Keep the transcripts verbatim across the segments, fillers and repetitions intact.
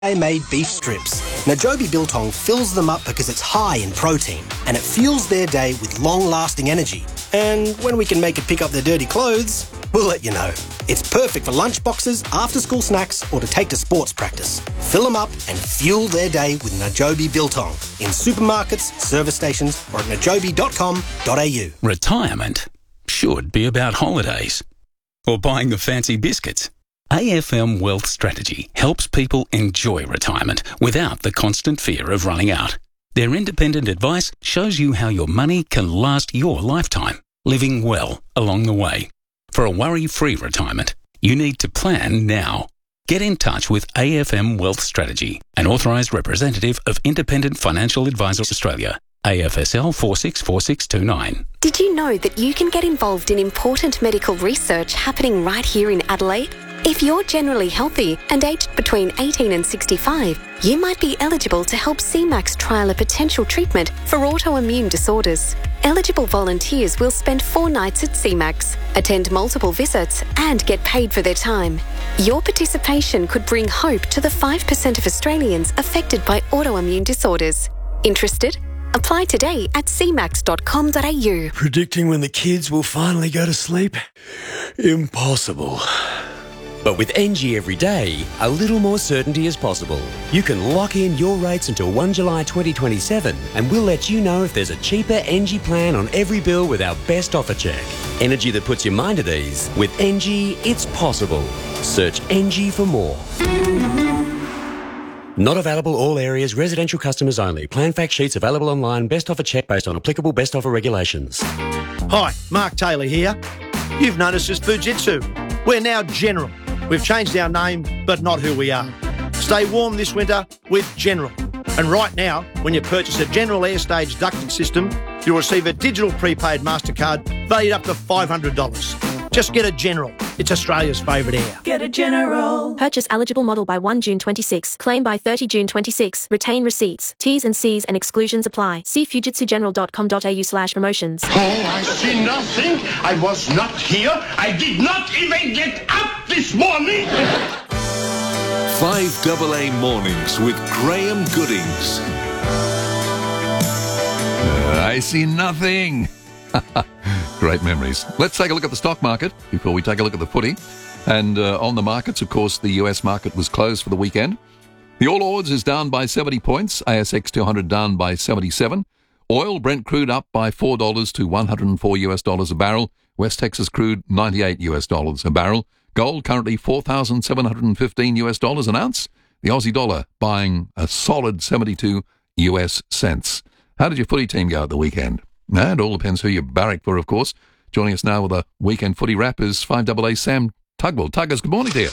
made beef strips. Najobi Biltong fills them up because it's high in protein and it fuels their day with long-lasting energy. And when we can make it pick up their dirty clothes, we'll let you know. It's perfect for lunch boxes, after-school snacks, or to take to sports practice. Fill them up and fuel their day with Najobi Biltong in supermarkets, service stations, or at najobi dot com dot a u. Retirement should be about holidays or buying the fancy biscuits. A F M Wealth Strategy helps people enjoy retirement without the constant fear of running out. Their independent advice shows you how your money can last your lifetime, living well along the way. For a worry-free retirement, you need to plan now. Get in touch with A F M Wealth Strategy, an authorised representative of Independent Financial Advisors Australia. A F S L four six four six two nine. Did you know that you can get involved in important medical research happening right here in Adelaide? If you're generally healthy and aged between eighteen and sixty-five, you might be eligible to help C MAX trial a potential treatment for autoimmune disorders. Eligible volunteers will spend four nights at C MAX, attend multiple visits and get paid for their time. Your participation could bring hope to the five percent of Australians affected by autoimmune disorders. Interested? Apply today at c max dot com dot a u. Predicting when the kids will finally go to sleep? Impossible. But with N G every day, a little more certainty is possible. You can lock in your rates until first of July twenty twenty-seven and we'll let you know if there's a cheaper N G plan on every bill with our best offer check. Energy that puts your mind at ease. With N G, it's possible. Search N G for more. Not available all areas, residential customers only. Plan fact sheets available online. Best offer check based on applicable best offer regulations. Hi, Mark Taylor here. You've noticed us Fujitsu. We're now General. We've changed our name, but not who we are. Stay warm this winter with General. And right now, when you purchase a General Airstage ducting system, you'll receive a digital prepaid MasterCard valued up to five hundred dollars. Just get a General. It's Australia's favourite air. Get a General. Purchase eligible model by first of June twenty-six. Claim by thirtieth of June twenty-six. Retain receipts. T's and C's and exclusions apply. See fujitsu general dot com dot a u slash promotions. Oh, I see nothing. I was not here. I did not even get up this morning. five double A Mornings with Graham Goodings. Uh, I see nothing. Great memories. Let's take a look at the stock market before we take a look at the footy. And uh, on the markets, of course, the U S market was closed for the weekend. The All Ords is down by seventy points. A S X two hundred down by seventy-seven. Oil, Brent crude up by four dollars to one hundred four US dollars a barrel. West Texas crude, ninety-eight US dollars a barrel. Gold currently four thousand seven hundred fifteen US dollars an ounce. The Aussie dollar buying a solid seventy-two US cents. How did your footy team go at the weekend? And it all depends who you barrack for, of course. Joining us now with a weekend footy wrap is five double A Sam Tugwell. Tuggers, good morning to you.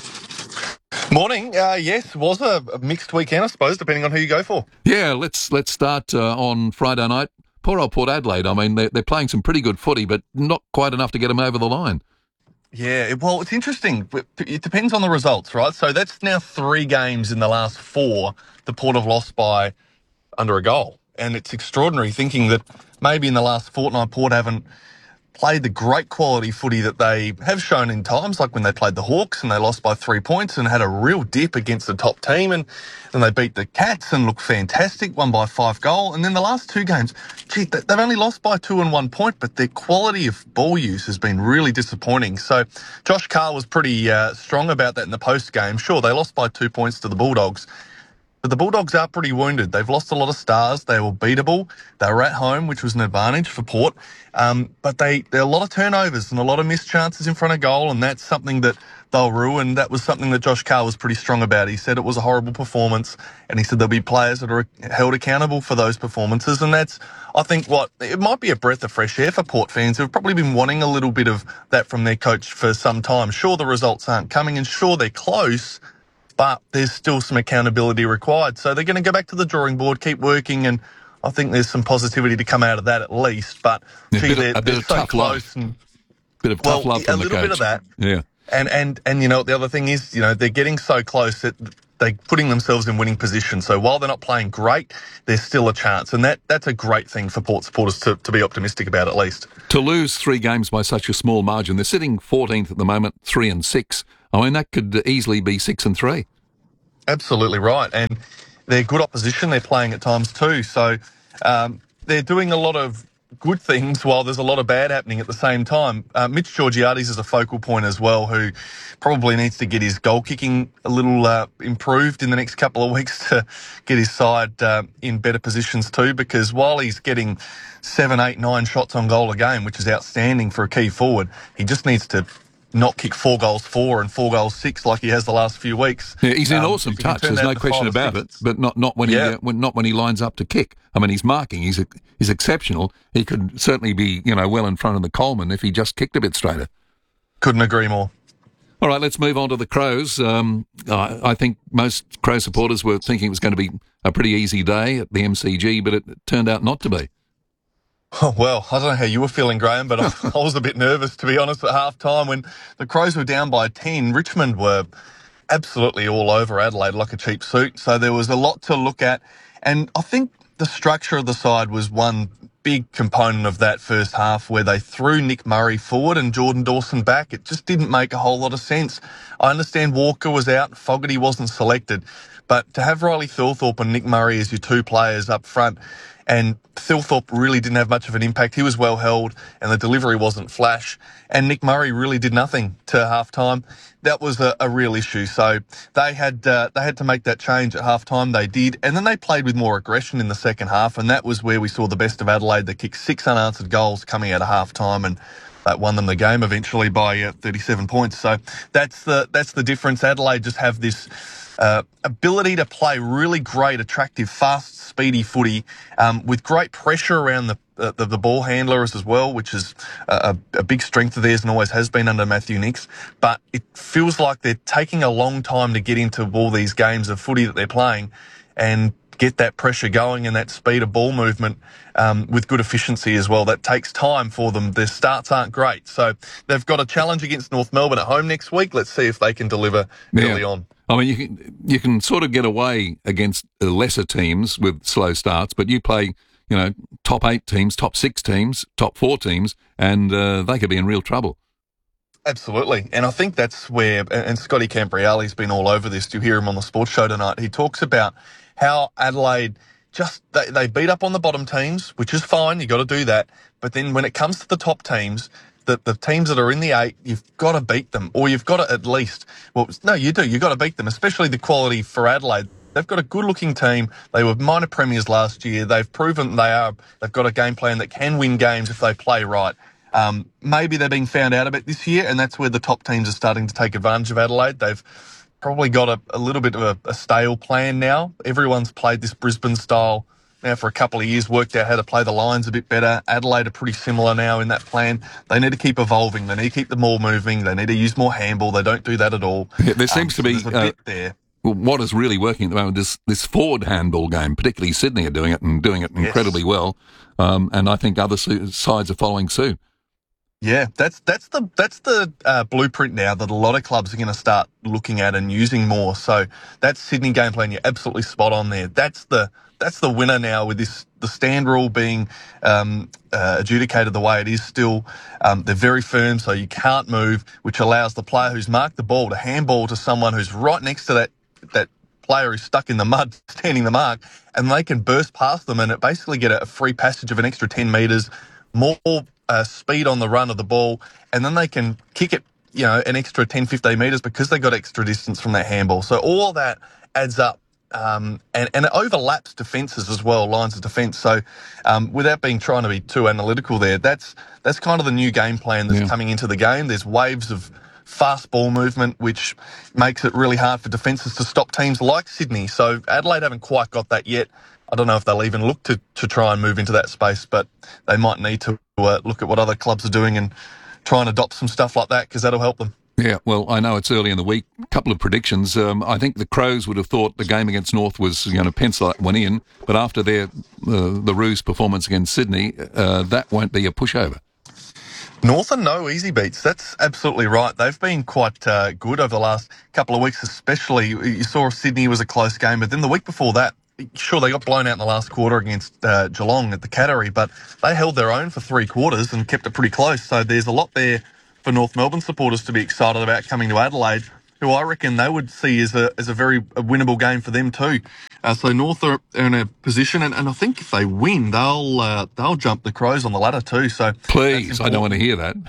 Morning. Uh, yes, was a, a mixed weekend, I suppose, depending on who you go for. Yeah, let's let's start uh, on Friday night. Poor old Port Adelaide. I mean, they're, they're playing some pretty good footy, but not quite enough to get them over the line. Yeah, well, it's interesting. It depends on the results, right? So that's now three games in the last four the Port have lost by under a goal. And it's extraordinary thinking that maybe in the last fortnight Port haven't played the great quality footy that they have shown in times, like when they played the Hawks and they lost by three points and had a real dip against the top team, and then they beat the Cats and looked fantastic, won by five goal. And then the last two games, gee, they've only lost by two and one point, but their quality of ball use has been really disappointing. So Josh Carr was pretty uh, strong about that in the post game. Sure, they lost by two points to the Bulldogs, but the Bulldogs are pretty wounded. They've lost a lot of stars. They were beatable. They were at home, which was an advantage for Port. Um, but they there are a lot of turnovers and a lot of missed chances in front of goal, and that's something that they'll ruin. That was something that Josh Carr was pretty strong about. He said it was a horrible performance, and he said there'll be players that are held accountable for those performances. And that's, I think, what it might be a breath of fresh air for Port fans who have probably been wanting a little bit of that from their coach for some time. Sure, the results aren't coming, and sure, they're close, but there's still some accountability required. So they're going to go back to the drawing board, keep working, and I think there's some positivity to come out of that at least. But Yeah, gee, bit of- they're, a bit they're of so tough love. close. And, Bit of well, tough love a from the little coach. bit of that. Yeah. And, and, and you know, the other thing is, you know, they're getting so close that they're putting themselves in winning position. So while they're not playing great, there's still a chance. And that that's a great thing for Port supporters to, to be optimistic about, at least. To lose three games by such a small margin, they're sitting fourteenth at the moment, three and six. I mean, that could easily be six and three. Absolutely right. And they're good opposition they're playing at times too. So um, they're doing a lot of good things while there's a lot of bad happening at the same time. Uh, Mitch Georgiades is a focal point as well, who probably needs to get his goal kicking a little uh, improved in the next couple of weeks to get his side uh, in better positions too, because while he's getting seven, eight, nine shots on goal a game, which is outstanding for a key forward, he just needs to not kick four goals four and four goals six like he has the last few weeks. Yeah, he's in um, awesome touch. There's no question about it. But not, not when yeah. he uh, when, not when he lines up to kick. I mean, he's marking. He's he's exceptional. He could certainly be you know well in front of the Coleman if he just kicked a bit straighter. Couldn't agree more. All right, let's move on to the Crows. Um, I, I think most Crow supporters were thinking it was going to be a pretty easy day at the M C G, but it turned out not to be. Oh, well, I don't know how you were feeling, Graham, but I, I was a bit nervous, to be honest, at half-time when the Crows were down by ten. Richmond were absolutely all over Adelaide like a cheap suit, so there was a lot to look at. And I think the structure of the side was one big component of that first half where they threw Nick Murray forward and Jordan Dawson back. It just didn't make a whole lot of sense. I understand Walker was out, Fogarty wasn't selected, but to have Riley Thilthorpe and Nick Murray as your two players up front, and Thilthorpe really didn't have much of an impact. He was well held and the delivery wasn't flash. And Nick Murray really did nothing to half-time. That was a, a real issue. So they had uh, they had to make that change at half-time. They did. And then they played with more aggression in the second half. And that was where we saw the best of Adelaide. They kicked six unanswered goals coming out of half-time and that won them the game eventually by uh, thirty-seven points. So that's the that's the difference. Adelaide just have this Uh, ability to play really great, attractive, fast, speedy footy um, with great pressure around the, uh, the the ball handlers as well, which is a, a big strength of theirs and always has been under Matthew Nicks. But it feels like they're taking a long time to get into all these games of footy that they're playing and get that pressure going and that speed of ball movement um, with good efficiency as well. That takes time for them. Their starts aren't great. So they've got a challenge against North Melbourne at home next week. Let's see if they can deliver yeah. early on. I mean, you can you can sort of get away against lesser teams with slow starts, but you play, you know, top eight teams, top six teams, top four teams, and uh, they could be in real trouble. Absolutely. And I think that's where, and Scotty Cambriali's been all over this. You hear him on the sports show tonight. He talks about how Adelaide just, they, they beat up on the bottom teams, which is fine. You got to do that. But then when it comes to the top teams, The, the teams that are in the eight, you've got to beat them, or you've got to at least, well, no, you do, you've got to beat them, especially the quality for Adelaide. They've got a good-looking team. They were minor premiers last year. They've proven they are, they've got a game plan that can win games if they play right. Um, maybe they're being found out a bit this year, and that's where the top teams are starting to take advantage of Adelaide. They've probably got a, a little bit of a, a stale plan now. Everyone's played this Brisbane style now for a couple of years, worked out how to play the lines a bit better. Adelaide are pretty similar now in that plan. They need to keep evolving. They need to keep the ball moving. They need to use more handball. They don't do that at all. Yeah, there seems um, to be so a uh, bit there. What is really working at the moment is this forward handball game, particularly Sydney are doing it and doing it incredibly yes. well. Um, and I think other su- sides are following suit. Yeah, that's that's the that's the uh, blueprint now that a lot of clubs are going to start looking at and using more. So that's Sydney game plan. You're absolutely spot on there. That's the that's the winner now with this the stand rule being um, uh, adjudicated the way it is. Still, um, they're very firm, so you can't move, which allows the player who's marked the ball to handball to someone who's right next to that that player who's stuck in the mud, standing the mark, and they can burst past them and it basically get a free passage of an extra ten metres, more. Uh, speed on the run of the ball, and then they can kick it, you know, an extra ten, fifteen metres because they got extra distance from that handball. So all that adds up, um, and, and it overlaps defences as well, lines of defence. So um, without being trying to be too analytical there, that's that's kind of the new game plan that's yeah. coming into the game. There's waves of fast ball movement, which makes it really hard for defences to stop teams like Sydney. So Adelaide haven't quite got that yet. I don't know if they'll even look to, to try and move into that space, but they might need to uh, look at what other clubs are doing and try and adopt some stuff like that because that'll help them. Yeah, well, I know it's early in the week. A couple of predictions. Um, I think the Crows would have thought the game against North was going to pencil that one in, but after their uh, the Roos performance against Sydney, uh, that won't be a pushover. North are no easy beats. That's absolutely right. They've been quite uh, good over the last couple of weeks, especially. You saw Sydney was a close game, but then the week before that, sure, they got blown out in the last quarter against uh, Geelong at the Cattery, but they held their own for three quarters and kept it pretty close. So there's a lot there for North Melbourne supporters to be excited about coming to Adelaide. who I reckon they would see as a as a very winnable game for them too. Uh, so North are in a position, and, and I think if they win, they'll uh, they'll jump the Crows on the ladder too. So please, I don't want to hear that.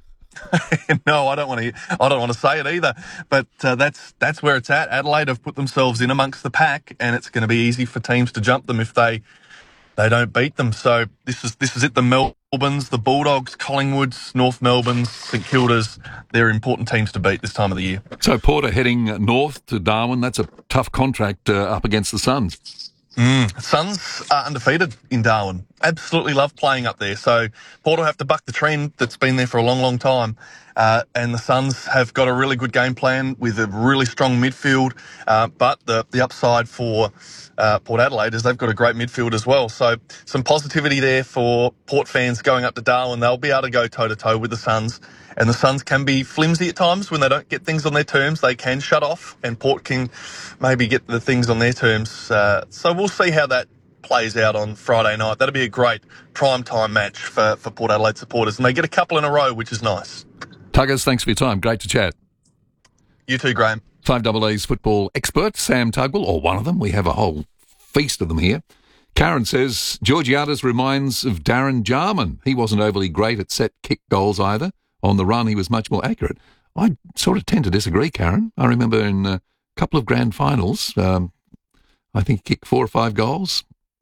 No, I don't want to. I don't want to say it either. But uh, that's that's where it's at. Adelaide have put themselves in amongst the pack, and it's going to be easy for teams to jump them if they they don't beat them. So this is this is it. The Melbournes, the Bulldogs, Collingwoods, North Melbournes, St Kildas. They're important teams to beat this time of the year. So Porter heading north to Darwin. That's a tough contract uh, up against the Suns. Mm. Suns are undefeated in Darwin. Absolutely love playing up there. So Port will have to buck the trend that's been there for a long, long time. Uh, and the Suns have got a really good game plan with a really strong midfield. Uh, but the, the upside for uh, Port Adelaide is they've got a great midfield as well. So some positivity there for Port fans going up to Darwin. They'll be able to go toe-to-toe with the Suns. And the Suns can be flimsy at times when they don't get things on their terms. They can shut off, and Port can maybe get the things on their terms. Uh, so we'll see how that plays out on Friday night. That'll be a great prime time match for, for Port Adelaide supporters. And they get a couple in a row, which is nice. Tuggers, thanks for your time. Great to chat. You too, Graham. five A A's football expert, Sam Tugwell, or one of them. We have a whole feast of them here. Karen says, Georgiades reminds of Darren Jarman. He wasn't overly great at set kick goals either. On the run, he was much more accurate. I sort of tend to disagree, Karen. I remember in a couple of grand finals, um, I think he kicked four or five goals,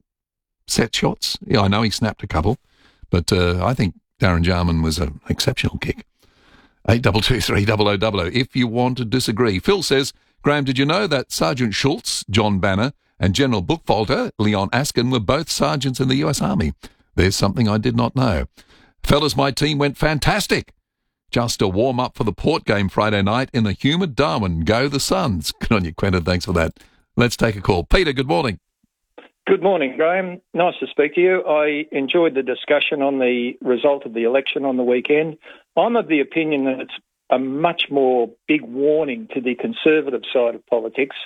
set shots. Yeah, I know he snapped a couple, but uh, I think Darren Jarman was an exceptional kick. eight two two three double oh double oh if you want to disagree. Phil says, Graham, did you know that Sergeant Schultz, John Banner, and General Buchwalter, Leon Askin, were both sergeants in the U S Army? There's something I did not know. Fellas, my team went fantastic. Just a warm-up for the Port game Friday night in the humid Darwin. Go the Suns. Good on you, Quentin. Thanks for that. Let's take a call. Peter, good morning. Good morning, Graham. Nice to speak to you. I enjoyed the discussion on the result of the election on the weekend. I'm of the opinion that it's a much more big warning to the Conservative side of politics.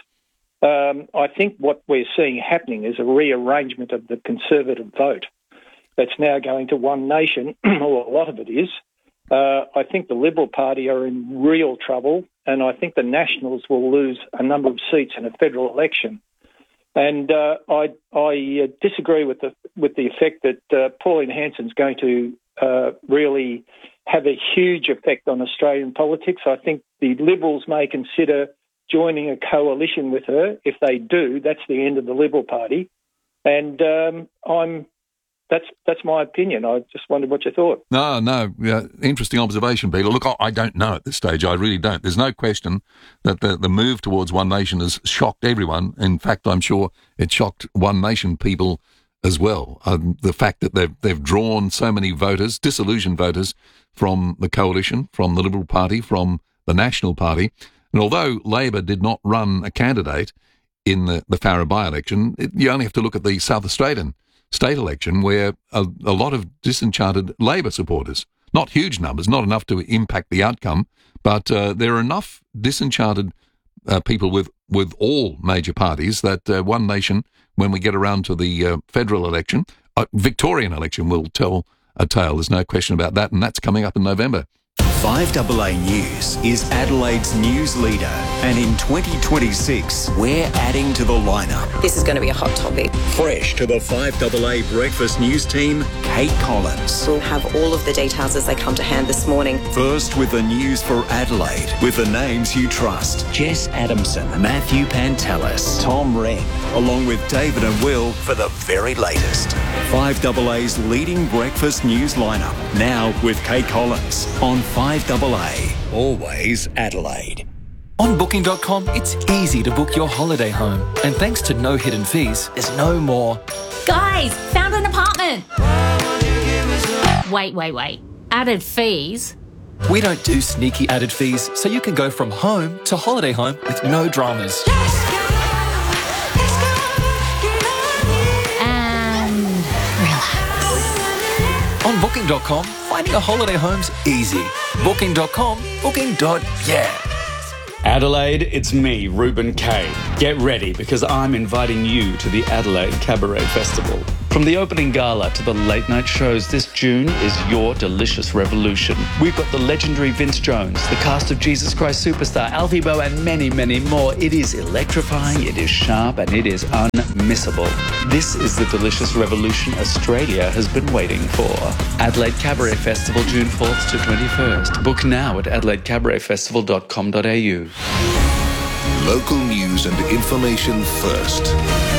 Um, I think what we're seeing happening is a rearrangement of the Conservative vote that's now going to One Nation, or a lot of it is. Uh, I think the Liberal Party are in real trouble, and I think the Nationals will lose a number of seats in a federal election. And uh, I, I disagree with the with the effect that uh, Pauline Hanson's going to uh, really have a huge effect on Australian politics. I think the Liberals may consider joining a coalition with her. If they do, that's the end of the Liberal Party. And um, I'm That's that's my opinion. I just wondered what you thought. No, no. Uh, interesting observation, Peter. Look, I, I don't know at this stage. I really don't. There's no question that the, the move towards One Nation has shocked everyone. In fact, I'm sure it shocked One Nation people as well. Um, the fact that they've, they've drawn so many voters, disillusioned voters, from the coalition, from the Liberal Party, from the National Party. And although Labor did not run a candidate in the, the Farrer by-election, it, you only have to look at the South Australian state election where a, a lot of disenchanted Labor supporters, not huge numbers, not enough to impact the outcome, but uh, there are enough disenchanted uh, people with, with all major parties that uh, One Nation, when we get around to the uh, federal election, uh, Victorian election will tell a tale. There's no question about that, and that's coming up in November. five A A News is Adelaide's news leader, and in twenty twenty-six, we're adding to the lineup. This is going to be a hot topic. Fresh to the five A A Breakfast News team, Kate Collins. We'll have all of the details as they come to hand this morning. First with the news for Adelaide, with the names you trust. Jess Adamson, Matthew Pantelis, Tom Wren, along with David and Will for the very latest. five A A's leading breakfast news lineup, now with Kate Collins on five A A, always Adelaide. On booking dot com, it's easy to book your holiday home. And thanks to no hidden fees, there's no more. Guys, found an apartment. Wait, wait, wait. Added fees? We don't do sneaky added fees, so you can go from home to holiday home with no dramas. And relax. On booking dot com, finding a holiday home's easy. booking dot com, booking. Yeah. Adelaide, it's me, Reuben Kay. Get ready because I'm inviting you to the Adelaide Cabaret Festival. From the opening gala to the late night shows, this June is your delicious revolution. We've got the legendary Vince Jones, the cast of Jesus Christ Superstar, Alfie Boe, and many, many more. It is electrifying, it is sharp, and it is unmissable. This is the delicious revolution Australia has been waiting for. Adelaide Cabaret Festival, June fourth to twenty-first. Book now at adelaide cabaret festival dot com dot a u. Local news and information first.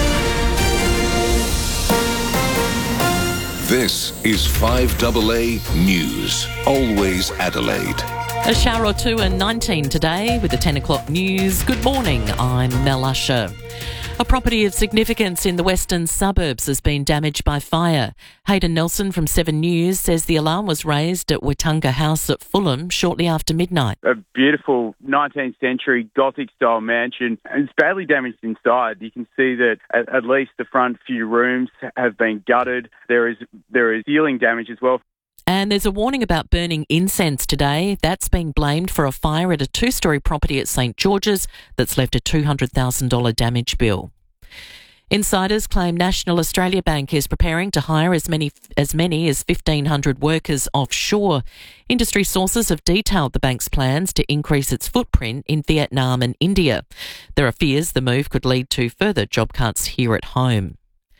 This is five A A News. Always Adelaide. A shower or two and nineteen today with the ten o'clock news. Good morning, I'm Mel Usher. A property of significance in the western suburbs has been damaged by fire. Hayden Nelson from Seven News says the alarm was raised at Watunga House at Fulham shortly after midnight. A beautiful nineteenth century Gothic-style mansion. It's badly damaged inside. You can see that at, at least the front few rooms have been gutted. There is there is ceiling damage as well. And there's a warning about burning incense today. That's being blamed for a fire at a two-storey property at St George's that's left a two hundred thousand dollars damage bill. Insiders claim National Australia Bank is preparing to hire as many as many as fifteen hundred workers offshore. Industry sources have detailed the bank's plans to increase its footprint in Vietnam and India. There are fears the move could lead to further job cuts here at home.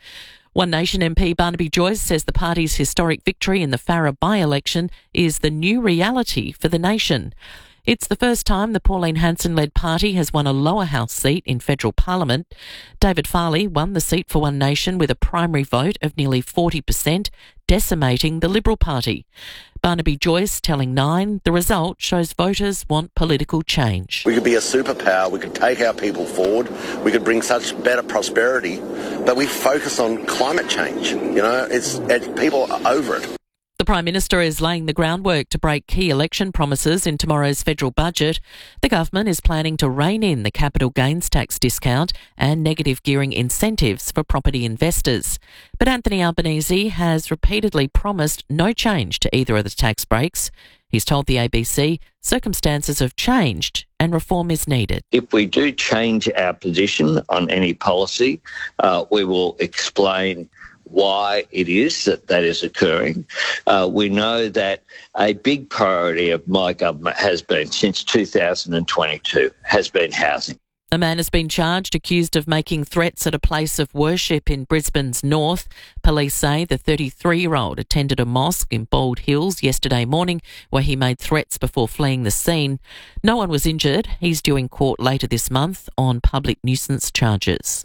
One Nation M P Barnaby Joyce says the party's historic victory in the Farrer by-election is the new reality for the nation. It's the first time the Pauline Hanson-led party has won a lower house seat in federal parliament. David Farley won the seat for One Nation with a primary vote of nearly forty percent, decimating the Liberal Party. Barnaby Joyce telling Nine the result shows voters want political change. We could be a superpower, we could take our people forward, we could bring such better prosperity, but we focus on climate change. You know, it's it, people are over it. The Prime Minister is laying the groundwork to break key election promises in tomorrow's federal budget. The government is planning to rein in the capital gains tax discount and negative gearing incentives for property investors. But Anthony Albanese has repeatedly promised no change to either of the tax breaks. He's told the A B C circumstances have changed and reform is needed. If we do change our position on any policy, uh, we will explain why it is that that is occurring. Uh, we know that a big priority of my government has been, since two thousand twenty-two, has been housing. A man has been charged, accused of making threats at a place of worship in Brisbane's north. Police say the thirty-three-year-old attended a mosque in Bald Hills yesterday morning where he made threats before fleeing the scene. No one was injured. He's due in court later this month on public nuisance charges.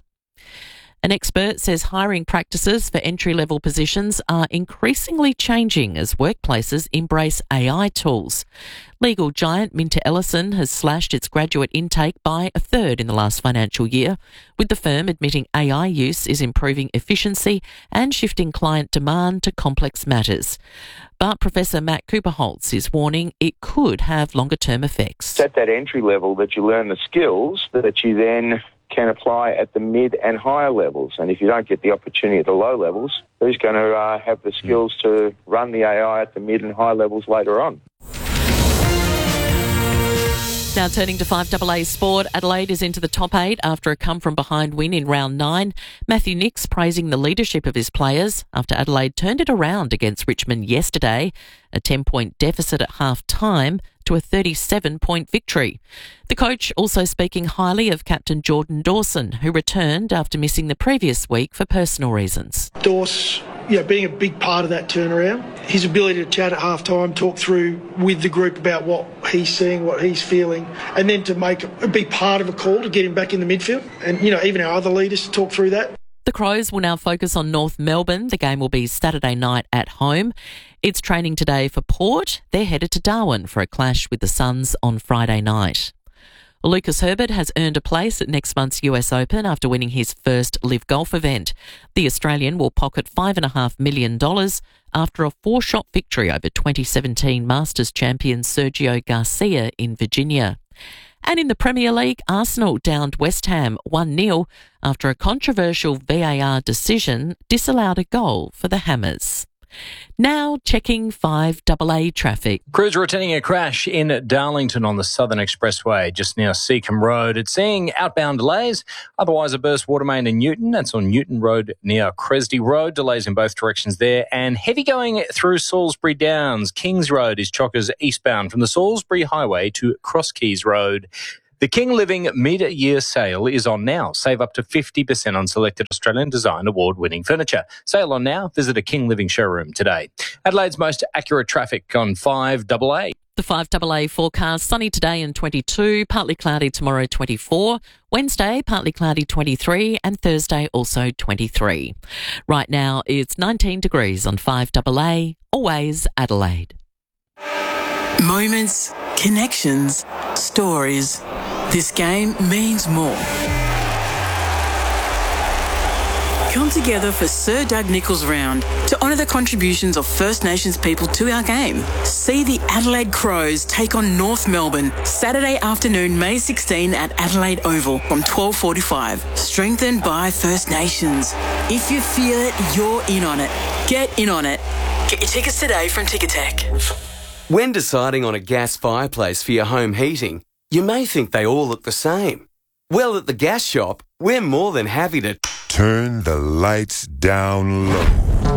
An expert says hiring practices for entry-level positions are increasingly changing as workplaces embrace A I tools. Legal giant Minter Ellison has slashed its graduate intake by a third in the last financial year, with the firm admitting A I use is improving efficiency and shifting client demand to complex matters. But Professor Matt Cooperholtz is warning it could have longer-term effects. It's at that entry level that you learn the skills that you then can apply at the mid and higher levels. And if you don't get the opportunity at the low levels, who's going to uh, have the skills to run the A I at the mid and high levels later on? Now turning to five A A Sport, Adelaide is into the top eight after a come-from-behind win in round nine. Matthew Nicks praising the leadership of his players after Adelaide turned it around against Richmond yesterday, a ten-point deficit at half-time to a thirty-seven point victory. The coach also speaking highly of captain Jordan Dawson, who returned after missing the previous week for personal reasons. Dawson, you know, being a big part of that turnaround, his ability to chat at half-time, talk through with the group about what he's seeing, what he's feeling, and then to make a big part of a call to get him back in the midfield. And, you know, even our other leaders to talk through that. The Crows will now focus on North Melbourne. The game will be Saturday night at home. It's training today for Port. They're headed to Darwin for a clash with the Suns on Friday night. Lucas Herbert has earned a place at next month's U S Open after winning his first Live Golf event. The Australian will pocket five point five million dollars after a four-shot victory over twenty seventeen Masters champion Sergio Garcia in Virginia. And in the Premier League, Arsenal downed West Ham one nil after a controversial V A R decision disallowed a goal for the Hammers. Now checking five double A traffic. Crews returning a crash in Darlington on the Southern Expressway, just near Seacombe Road. It's seeing outbound delays. Otherwise, a burst water main in Newton. That's on Newton Road near Cresdy Road. Delays in both directions there. And heavy going through Salisbury Downs. Kings Road is chockers eastbound from the Salisbury Highway to Cross Keys Road. The King Living mid-year sale is on now. Save up to fifty percent on selected Australian Design Award-winning furniture. Sale on now. Visit a King Living showroom today. Adelaide's most accurate traffic on five double A. The five double A forecast, sunny today and twenty-two, partly cloudy tomorrow twenty-four, Wednesday partly cloudy twenty-three and Thursday also twenty-three. Right now it's nineteen degrees on five double A, always Adelaide. Moments, connections, stories. This game means more. Come together for Sir Doug Nicholls Round to honour the contributions of First Nations people to our game. See the Adelaide Crows take on North Melbourne Saturday afternoon, May sixteenth at Adelaide Oval from twelve forty-five. Strengthened by First Nations. If you feel it, you're in on it. Get in on it. Get your tickets today from Ticketek. When deciding on a gas fireplace for your home heating, you may think they all look the same. Well, at the gas shop, we're more than happy to turn the lights down low.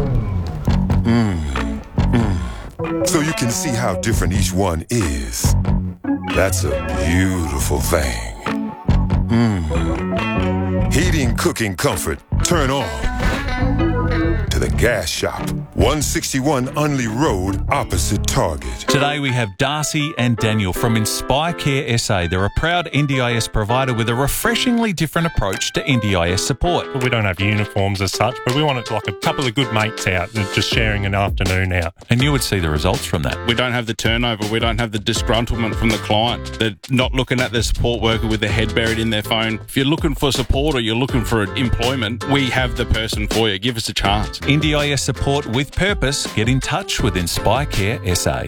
Mm, mm. So you can see how different each one is. That's a beautiful thing. Mm. Heating, cooking, comfort. Turn on to the gas shop. one sixty-one Unley Road, opposite Target. Today we have Darcy and Daniel from Inspire Care S A. They're a proud N D I S provider with a refreshingly different approach to N D I S support. We don't have uniforms as such, but we want it like a couple of good mates out and just sharing an afternoon out. And you would see the results from that. We don't have the turnover. We don't have the disgruntlement from the client. They're not looking at the support worker with their head buried in their phone. If you're looking for support or you're looking for employment, we have the person for you. Give us a chance. N D I S support with purpose. Get in touch with Inspire Care S A.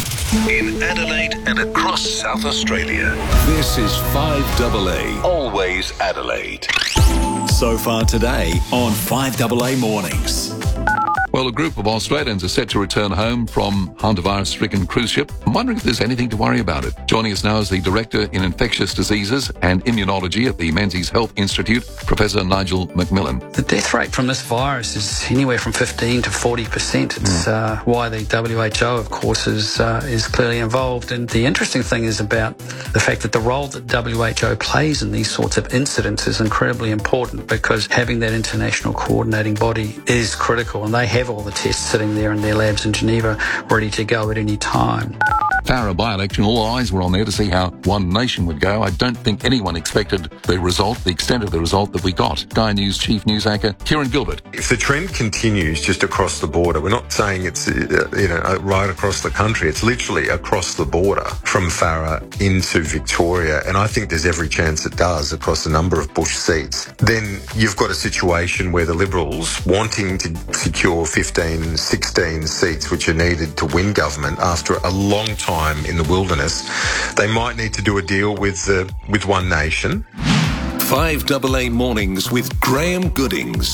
In Adelaide and across South Australia, this is five double A, always Adelaide. So far today on five double A Mornings. Well, a group of Australians are set to return home from hantavirus-stricken cruise ship. I'm wondering if there's anything to worry about it. Joining us now is the Director in Infectious Diseases and Immunology at the Menzies Health Institute, Professor Nigel McMillan. The death rate from this virus is anywhere from fifteen to forty percent. It's mm. uh, why the W H O, of course, is, uh, is clearly involved. And the interesting thing is about the fact that the role that W H O plays in these sorts of incidents is incredibly important, because having that international coordinating body is critical, and they have all the tests sitting there in their labs in Geneva ready to go at any time. Farah by-election, all eyes were on there to see how One Nation would go. I don't think anyone expected the result, the extent of the result that we got. Sky News chief news anchor Kieran Gilbert. If the trend continues just across the border, we're not saying it's uh, you know right across the country, it's literally across the border from Farah into Victoria, and I think there's every chance it does across a number of Bush seats, then you've got a situation where the Liberals, wanting to secure fifteen, sixteen seats which are needed to win government after a long time in the wilderness, they might need to do a deal with uh, with One Nation. five double A Mornings with Graham Goodings.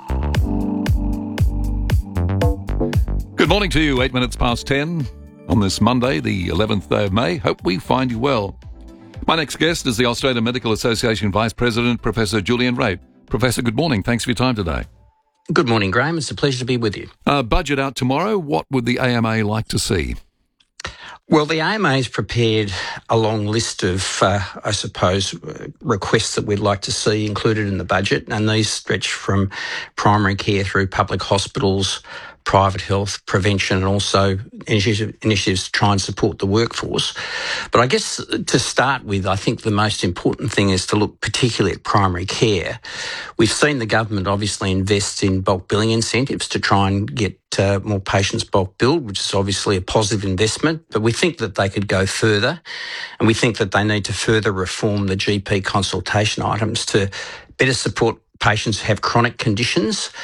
Good morning to you, eight minutes past ten on this Monday, the eleventh day of May. Hope we find you well. My next guest is the Australian Medical Association Vice President, Professor Julian Rape. Professor, good morning. Thanks for your time today. Good morning, Graham. It's a pleasure to be with you. Uh, budget out tomorrow. What would the A M A like to see? Well, the A M A has prepared a long list of, uh, I suppose, requests that we'd like to see included in the budget, and these stretch from primary care through public hospitals, private health, prevention, and also initiatives to try and support the workforce. But I guess to start with, I think the most important thing is to look particularly at primary care. We've seen the government obviously invest in bulk billing incentives to try and get uh, more patients bulk billed, which is obviously a positive investment, but we think that they could go further, and we think that they need to further reform the G P consultation items to better support patients who have chronic conditions.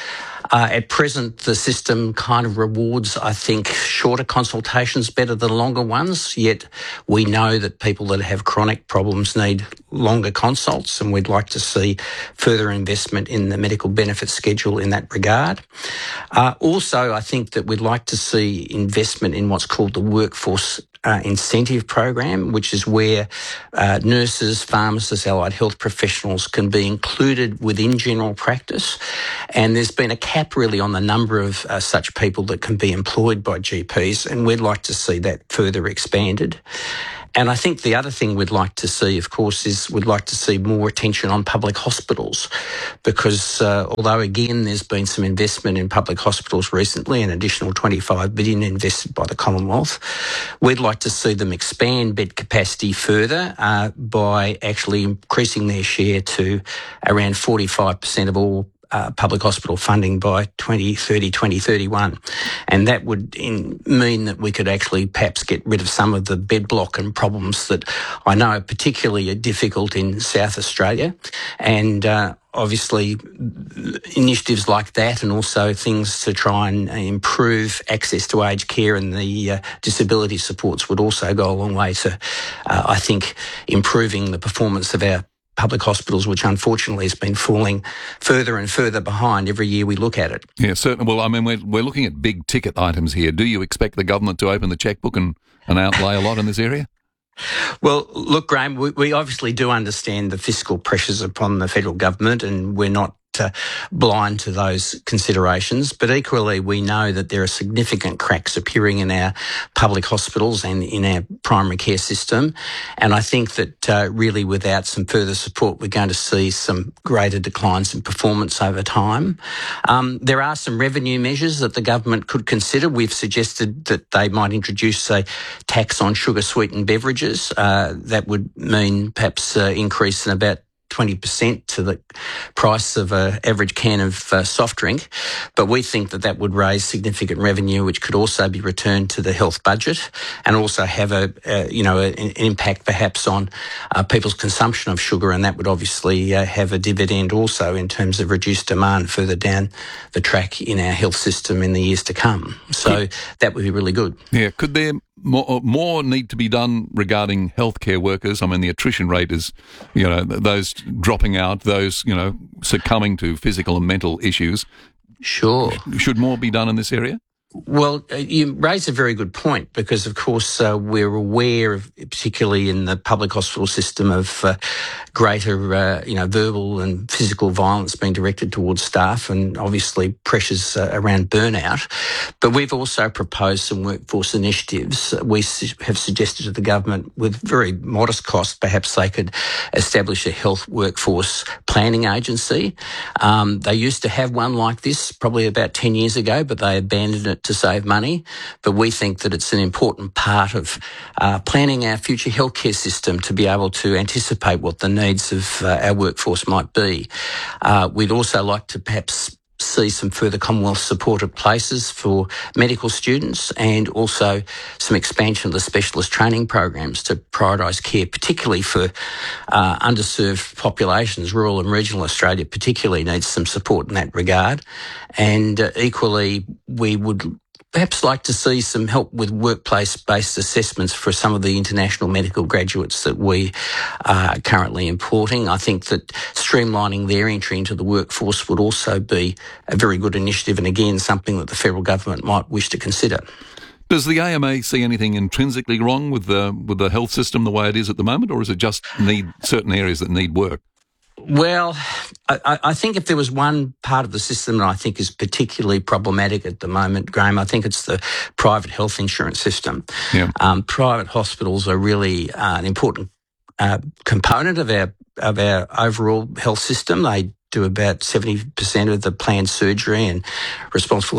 Uh, at present, the system kind of rewards, I think, shorter consultations better than longer ones, yet we know that people that have chronic problems need longer consults, and we'd like to see further investment in the medical benefits schedule in that regard. Uh, also, I think that we'd like to see investment in what's called the workforce Uh, incentive program, which is where uh, nurses, pharmacists, allied health professionals can be included within general practice. And there's been a cap really on the number of uh, such people that can be employed by G Ps, and we'd like to see that further expanded. And I think the other thing we'd like to see, of course, is we'd like to see more attention on public hospitals, because uh, although, again, there's been some investment in public hospitals recently, an additional twenty-five billion dollars invested by the Commonwealth, we'd like to see them expand bed capacity further uh, by actually increasing their share to around forty-five percent of all Uh, public hospital funding by twenty thirty, twenty thirty-one. And that would in, mean that we could actually perhaps get rid of some of the bed block and problems that I know are particularly difficult in South Australia. And uh, obviously initiatives like that, and also things to try and improve access to aged care and the uh, disability supports, would also go a long way to, uh, I think, improving the performance of our public hospitals, which unfortunately has been falling further and further behind every year we look at it. Yeah, certainly. Well, I mean, we're, we're looking at big ticket items here. Do you expect the government to open the chequebook and, and outlay a lot in this area? Well, look, Graham, we, we obviously do understand the fiscal pressures upon the federal government, and we're not Uh, blind to those considerations, but equally we know that there are significant cracks appearing in our public hospitals and in our primary care system, and I think that uh, really without some further support we're going to see some greater declines in performance over time. Um, there are some revenue measures that the government could consider. We've suggested that they might introduce a tax on sugar-sweetened beverages. Uh, that would mean perhaps uh, increase in about twenty percent to the price of an average can of uh, soft drink. But we think that that would raise significant revenue, which could also be returned to the health budget, and also have a, a you know, a, an impact perhaps on uh, people's consumption of sugar, and that would obviously uh, have a dividend also in terms of reduced demand further down the track in our health system in the years to come. So yeah, that would be really good. Yeah, could there more, more need to be done regarding healthcare workers? I mean, the attrition rate is, you know, those dropping out, those, you know, succumbing to physical and mental issues. Sure. Should more be done in this area? Well, uh, you raise a very good point, because, of course, uh, we're aware of, particularly in the public hospital system, of uh, greater, uh, you know, verbal and physical violence being directed towards staff, and obviously pressures uh, around burnout. But we've also proposed some workforce initiatives. We su- have suggested to the government, with very modest cost, perhaps they could establish a health workforce planning agency. Um, they used to have one like this probably about ten years ago, but they abandoned it to save money. But we think that it's an important part of uh, planning our future healthcare system, to be able to anticipate what the needs of uh, our workforce might be. Uh, we'd also like to perhaps see some further Commonwealth supported places for medical students, and also some expansion of the specialist training programs to prioritise care, particularly for uh, underserved populations. Rural and regional Australia particularly needs some support in that regard. And uh, equally, we would perhaps like to see some help with workplace-based assessments for some of the international medical graduates that we are currently importing. I think that streamlining their entry into the workforce would also be a very good initiative, and again, something that the federal government might wish to consider. Does the A M A see anything intrinsically wrong with the with the health system the way it is at the moment, or is it just need certain areas that need work? Well, I, I think if there was one part of the system that I think is particularly problematic at the moment, Graham, I think it's the private health insurance system. Yeah. Um, private hospitals are really uh, an important uh, component of our of our overall health system. They do about seventy percent of the planned surgery and responsible for about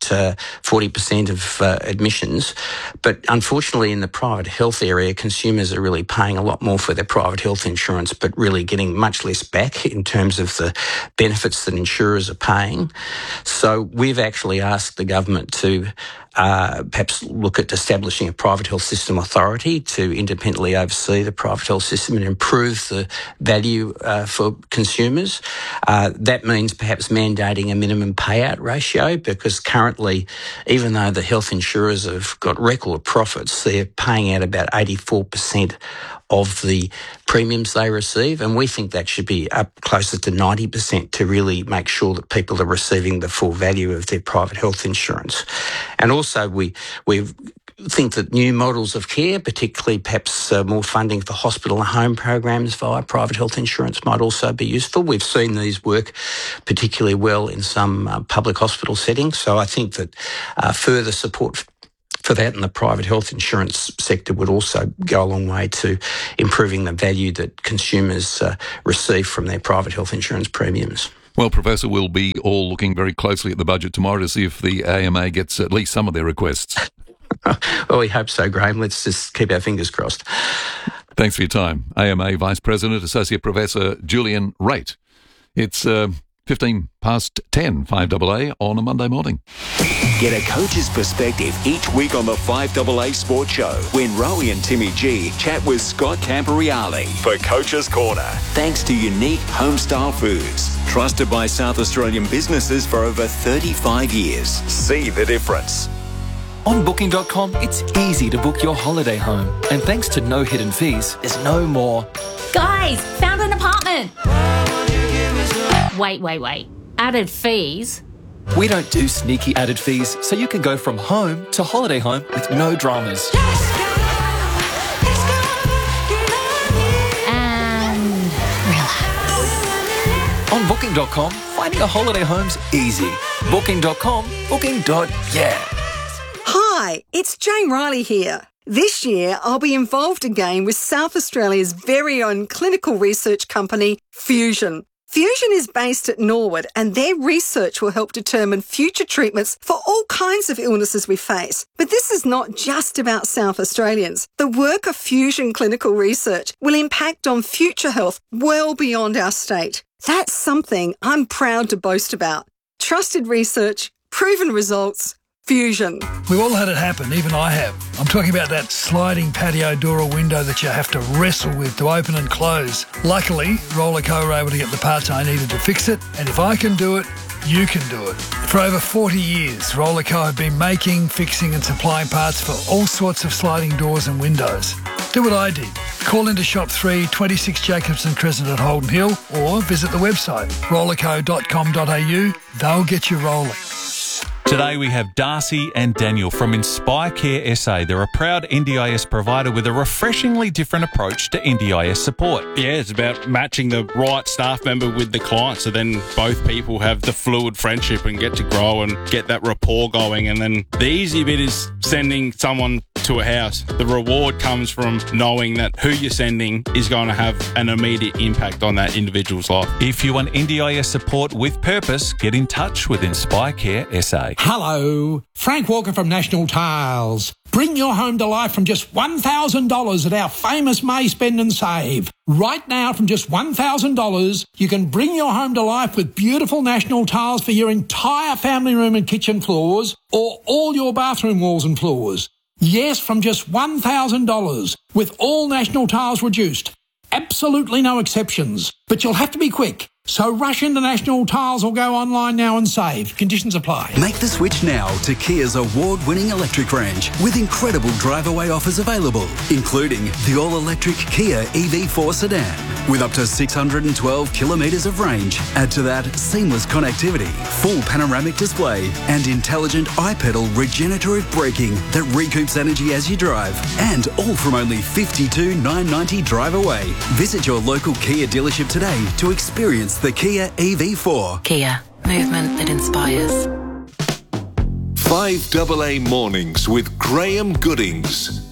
uh, forty percent of uh, admissions. But unfortunately, in the private health area, consumers are really paying a lot more for their private health insurance, but really getting much less back in terms of the benefits that insurers are paying. So we've actually asked the government to uh, perhaps look at establishing a private health system authority to independently oversee the private health system and improve the value uh, for consumers. Uh, that means perhaps mandating a minimum payout ratio, because currently, even though the health insurers have got record profits, they're paying out about eighty-four percent of the premiums they receive, and we think that should be up closer to ninety percent to really make sure that people are receiving the full value of their private health insurance. And also we we think that new models of care, particularly perhaps uh, more funding for hospital and home programs via private health insurance, might also be useful. We've seen these work particularly well in some uh, public hospital settings, so I think that uh, further support for that in the private health insurance sector would also go a long way to improving the value that consumers uh, receive from their private health insurance premiums. Well, Professor, we'll be all looking very closely at the budget tomorrow to see if the A M A gets at least some of their requests. Well, we hope so, Graham. Let's just keep our fingers crossed. Thanks for your time. A M A Vice President, Associate Professor Julian Raitt. It's uh, fifteen past ten, five A A on a Monday morning. Get a coach's perspective each week on the five A A Sports Show when Rowie and Timmy G chat with Scott Camporeale for Coach's Corner. Thanks to Unique Homestyle Foods, trusted by South Australian businesses for over thirty-five years. See the difference. On Booking dot com, it's easy to book your holiday home. And thanks to no hidden fees, there's no more. Guys, found an apartment. Wait, wait, wait. Added fees? We don't do sneaky added fees, so you can go from home to holiday home with no dramas. And relax. On Booking dot com, finding a holiday home's easy. Booking dot com, booking. Yeah. Hi, it's Jane Riley here. This year, I'll be involved again with South Australia's very own clinical research company, Fusion. Fusion is based at Norwood, and their research will help determine future treatments for all kinds of illnesses we face. But this is not just about South Australians. The work of Fusion Clinical Research will impact on future health well beyond our state. That's something I'm proud to boast about. Trusted research, proven results, Fusion. We've all had it happen, even I have. I'm talking about that sliding patio door or window that you have to wrestle with to open and close. Luckily, Rollerco were able to get the parts I needed to fix it, and if I can do it, you can do it. For over forty years, Rollerco have been making, fixing and supplying parts for all sorts of sliding doors and windows. Do what I did. Call into Shop three, twenty-six Jacobson Crescent at Holden Hill, or visit the website rollerco dot com dot a u. They'll get you rolling. Today we have Darcy and Daniel from Inspire Care S A. They're a proud N D I S provider with a refreshingly different approach to N D I S support. Yeah, it's about matching the right staff member with the client, so then both people have the fluid friendship and get to grow and get that rapport going. And then the easy bit is sending someone to a house. The reward comes from knowing that who you're sending is going to have an immediate impact on that individual's life. If you want N D I S support with purpose, get in touch with Inspire Care S A. Hello, Frank Walker from National Tiles. Bring your home to life from just one thousand dollars at our famous May Spend and Save. Right now, from just one thousand dollars, you can bring your home to life with beautiful National Tiles for your entire family room and kitchen floors, or all your bathroom walls and floors. Yes, from just one thousand dollars, with all National Tiles reduced. Absolutely no exceptions. But you'll have to be quick. So rush into National Tiles or go online now and save. Conditions apply. Make the switch now to Kia's award-winning electric range with incredible drive-away offers available, including the all-electric Kia E V four sedan with up to six hundred twelve kilometres of range. Add to that seamless connectivity, full panoramic display and intelligent iPedal regenerative braking that recoups energy as you drive. And all from only fifty-two thousand nine hundred ninety drive away. Visit your local Kia dealership today to experience the Kia E V four. Kia, movement that inspires. five A A Mornings with Graham Goodings.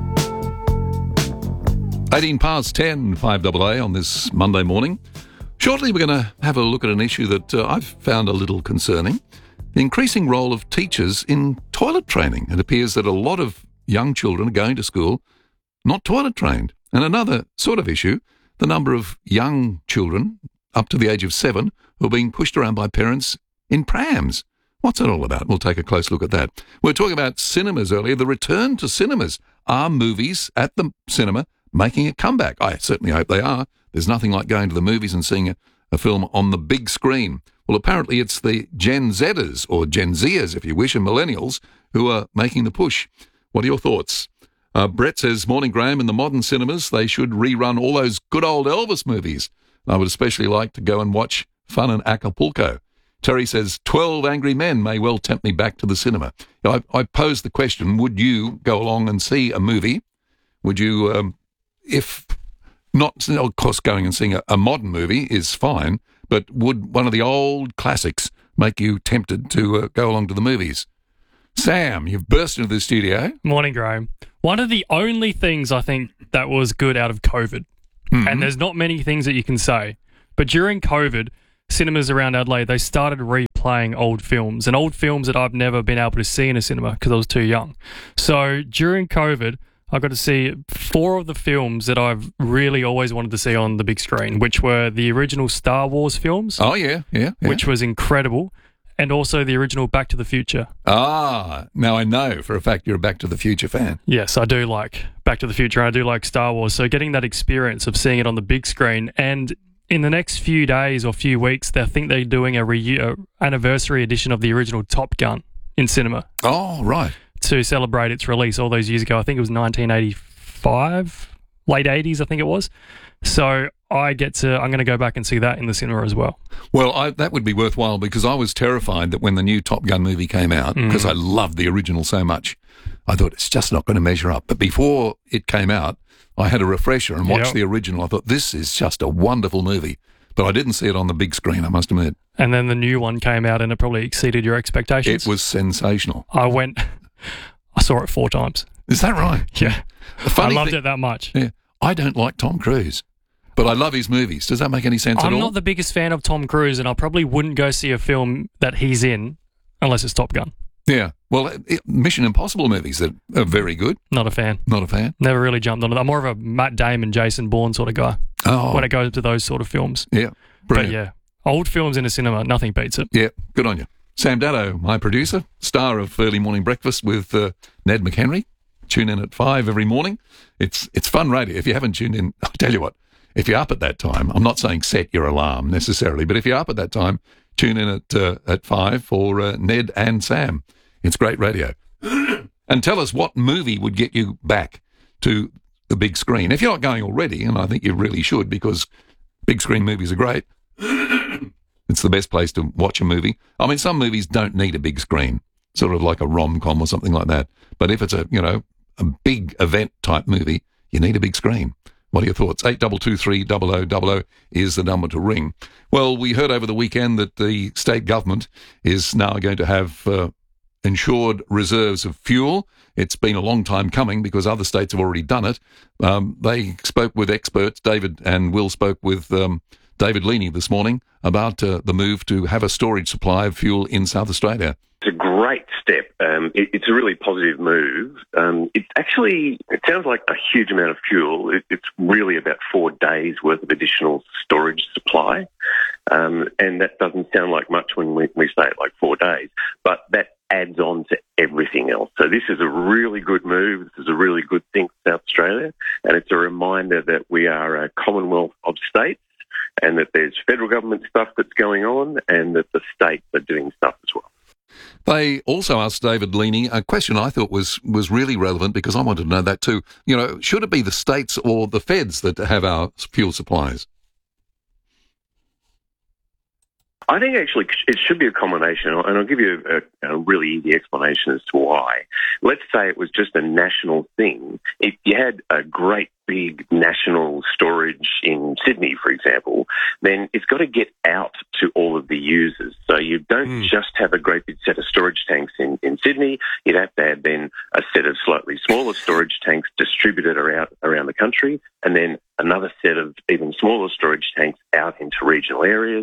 eighteen past ten, five A A on this Monday morning. Shortly, we're going to have a look at an issue that uh, I've found a little concerning. the increasing role of teachers in toilet training. It appears that a lot of young children are going to school not toilet trained. And another sort of issue, the number of young children up to the age of seven who are being pushed around by parents in prams. What's it all about? We'll take a close look at that. We were talking about cinemas earlier, the return to cinemas. Are movies at the cinema making a comeback? I certainly hope they are. There's nothing like going to the movies and seeing a, a film on the big screen. Well, apparently it's the Gen Zers, or Gen Zers, if you wish, and millennials, who are making the push. What are your thoughts? Uh, Brett says, morning, Graham, in the modern cinemas, they should rerun all those good old Elvis movies. I would especially like to go and watch Fun in Acapulco. Terry says, twelve Angry Men may well tempt me back to the cinema. I, I posed the question, would you go along and see a movie? Would you, um, if not, of course, going and seeing a, a modern movie is fine, but would one of the old classics make you tempted to uh, go along to the movies? Sam, you've burst into the studio. Morning, Graham. One of the only things I think that was good out of COVID, mm-hmm. and there's not many things that you can say, but during COVID, cinemas around Adelaide, they started replaying old films, and old films that I've never been able to see in a cinema because I was too young. So during COVID, I got to see four of the films that I've really always wanted to see on the big screen, which were the original Star Wars films. Oh, yeah, yeah. yeah. Which was incredible. And also the original Back to the Future. Ah, now I know for a fact you're a Back to the Future fan. Yes, I do like Back to the Future, and I do like Star Wars. So getting that experience of seeing it on the big screen, and in the next few days or few weeks, they think they're doing a re- uh, anniversary edition of the original Top Gun in cinema. Oh, right. To celebrate its release all those years ago. I think it was nineteen eighty-five, late eighties, I think it was. So I get to, I'm going to go back and see that in the cinema as well. Well, I, that would be worthwhile because I was terrified that when the new Top Gun movie came out, because mm. I loved the original so much, I thought it's just not going to measure up. But before it came out, I had a refresher and watched yep. the original. I thought, this is just a wonderful movie. But I didn't see it on the big screen, I must admit. And then the new one came out and it probably exceeded your expectations. It was sensational. I went, I saw it four times. Is that right? Yeah. I loved thing, it that much. Yeah. I don't like Tom Cruise, but I love his movies. Does that make any sense I'm at all? I'm not the biggest fan of Tom Cruise, and I probably wouldn't go see a film that he's in unless it's Top Gun. Yeah. Well, it, Mission Impossible movies that are very good. Not a fan. Not a fan? Never really jumped on it. I'm more of a Matt Damon, Jason Bourne sort of guy oh. when it goes to those sort of films. Yeah. Brilliant. But yeah, old films in a cinema, nothing beats it. Yeah, good on you. Sam Daddo, my producer, star of Early Morning Breakfast with uh, Ned McHenry. Tune in at five every morning. It's it's fun radio. If you haven't tuned in, I'll tell you what, if you're up at that time, I'm not saying set your alarm necessarily, but if you're up at that time, tune in at uh, at five for uh, Ned and Sam. It's great radio. And tell us what movie would get you back to the big screen. If you're not going already, and I think you really should because big screen movies are great, it's the best place to watch a movie. I mean, some movies don't need a big screen, sort of like a rom-com or something like that. But if it's a, you know, a big event type movie, you need a big screen. What are your thoughts? eight two two three double oh double oh is the number to ring. Well, we heard over the weekend that the state government is now going to have uh, insured reserves of fuel. It's been a long time coming because other states have already done it. Um, they spoke with experts. David and Will spoke with um, David Leaney this morning about uh, the move to have a storage supply of fuel in South Australia. It's a great step. Um, it, it's a really positive move. Um, it actually, it sounds like a huge amount of fuel. It, it's really about four days worth of additional storage supply. Um, and that doesn't sound like much when we, we say it like four days, but that adds on to everything else. So this is a really good move. This is a really good thing for South Australia. And it's a reminder that we are a commonwealth of states and that there's federal government stuff that's going on and that the states are doing stuff as well. They also asked David Leaney a question I thought was, was really relevant because I wanted to know that too. You know, should it be the states or the feds that have our fuel supplies? I think actually it should be a combination, and I'll give you a, a really easy explanation as to why. Let's say it was just a national thing. If you had a great big national storage in Sydney, for example, then it's got to get out to all of the users. So you don't mm. just have a great big set of storage tanks in, in Sydney. You'd have to have then a set of slightly smaller storage tanks distributed around, around the country, and then another set of even smaller storage tanks out into regional areas.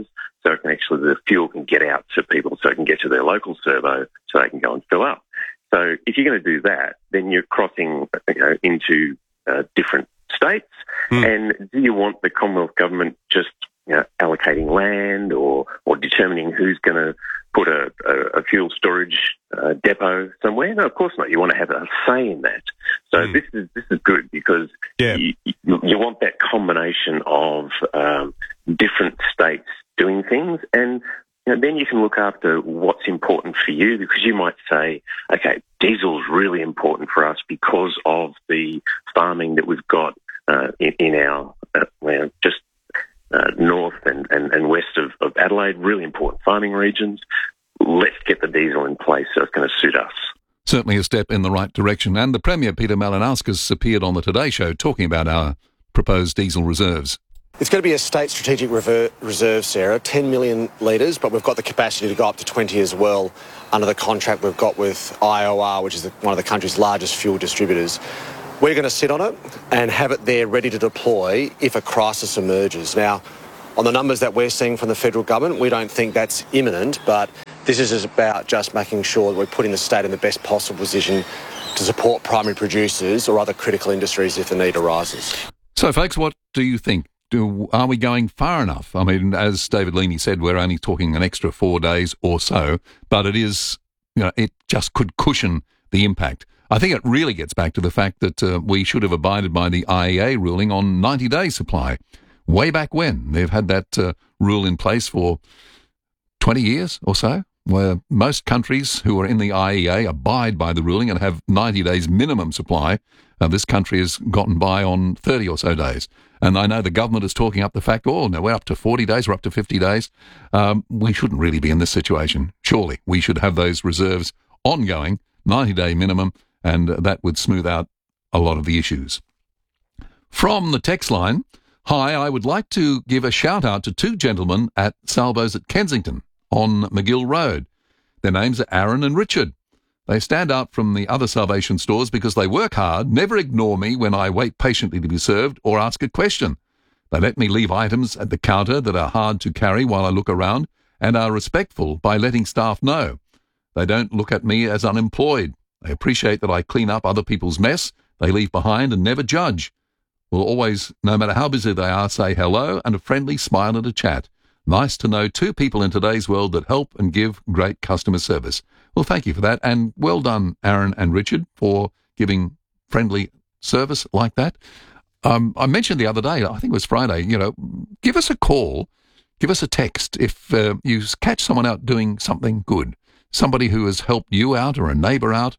so it can actually, the fuel can get out to people, so it can get to their local servo, so they can go and fill up. So if you're going to do that, then you're crossing, you know, into uh, different states. Mm. And do you want the Commonwealth government just, you know, allocating land or or determining who's going to put a, a, a fuel storage uh, depot somewhere? No, of course not. You want to have a say in that. So mm. this is this is good because yeah. you, you want that combination of um, different states doing things, and you know, then you can look after what's important for you, because you might say, okay, diesel's really important for us because of the farming that we've got uh, in, in our uh, well, just Uh, north and, and, and west of, of Adelaide, really important farming regions. Let's get the diesel in place so it's going to suit us. Certainly a step in the right direction. And the Premier, Peter Malinauskas, appeared on the Today Show talking about our proposed diesel reserves. It's going to be a state strategic rever- reserve, Sarah, ten million litres, but we've got the capacity to go up to twenty as well under the contract we've got with I O R, which is the, one of the country's largest fuel distributors. We're going to sit on it and have it there ready to deploy if a crisis emerges. Now, on the numbers that we're seeing from the federal government, we don't think that's imminent, but this is about just making sure that we're putting the state in the best possible position to support primary producers or other critical industries if the need arises. So, folks, what do you think? Do, are we going far enough? I mean, as David Leaney said, we're only talking an extra four days or so, but it is, you know, it just could cushion the impact. I think it really gets back to the fact that uh, we should have abided by the I E A ruling on ninety-day supply. Way back when. They've had that uh, rule in place for twenty years or so, where most countries who are in the I E A abide by the ruling and have ninety days minimum supply. Uh, this country has gotten by on thirty or so days. And I know the government is talking up the fact, oh, no, we're up to forty days, we're up to fifty days. Um, we shouldn't really be in this situation. Surely we should have those reserves ongoing, ninety-day minimum, and that would smooth out a lot of the issues. From the text line, hi, I would like to give a shout out to two gentlemen at Salvo's at Kensington on McGill Road. Their names are Aaron and Richard. They stand out from the other Salvation stores because they work hard, never ignore me when I wait patiently to be served or ask a question. They let me leave items at the counter that are hard to carry while I look around and are respectful by letting staff know. They don't look at me as unemployed. They appreciate that I clean up other people's mess they leave behind and never judge. Will always, no matter how busy they are, say hello and a friendly smile and a chat. Nice to know two people in today's world that help and give great customer service. Well, thank you for that, and well done, Aaron and Richard, for giving friendly service like that. Um, I mentioned the other day, I think it was Friday, you know, give us a call, give us a text if uh, you catch someone out doing something good, somebody who has helped you out or a neighbour out,